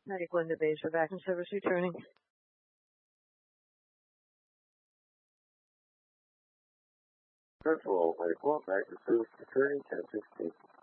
Medic Linda Base for Vacuum Service returning. Virtual, Medic 1, Vacuum Service returning, 1016.